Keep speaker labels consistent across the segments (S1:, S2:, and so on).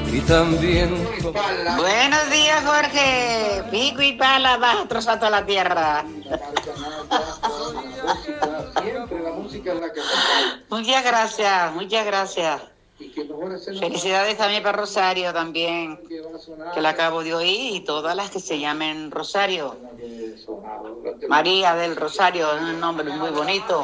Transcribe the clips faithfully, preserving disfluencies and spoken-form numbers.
S1: y también...
S2: Buenos días, Jorge. Pico y pala, vas a trozar toda la tierra. Muchas gracias, muchas gracias. Felicidades también para Rosario también, que la acabo de oír, y todas las que se llamen Rosario. María del Rosario, es un nombre muy bonito.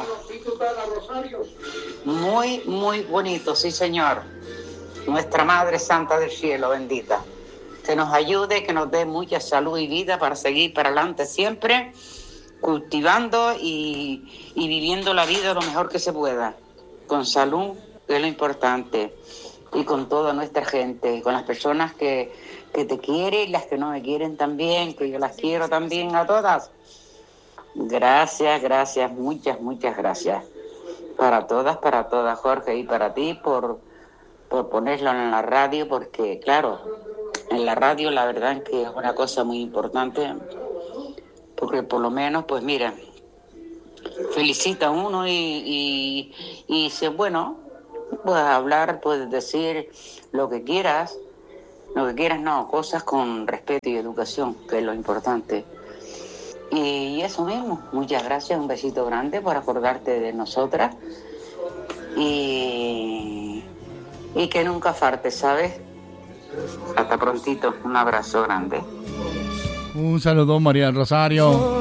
S2: Muy, muy bonito, sí señor. Nuestra Madre Santa del Cielo, bendita. Que nos ayude, que nos dé mucha salud y vida para seguir para adelante siempre, cultivando y, y viviendo la vida lo mejor que se pueda. Con salud, que es lo importante. Y con toda nuestra gente, con las personas que, que te quieren y las que no me quieren también, que yo las quiero también a todas. Gracias, gracias, muchas, muchas gracias. Para todas, para todas, Jorge, y para ti por, por ponerlo en la radio, porque claro, en la radio la verdad es que es una cosa muy importante, porque por lo menos, pues mira, felicita a uno y, y, y dice, bueno, puedes hablar, puedes decir lo que quieras, lo que quieras no, cosas con respeto y educación, que es lo importante. Y eso mismo, muchas gracias, un besito grande por acordarte de nosotras y, y que nunca faltes, ¿sabes? Hasta prontito, un abrazo grande.
S3: Un saludo, María del Rosario.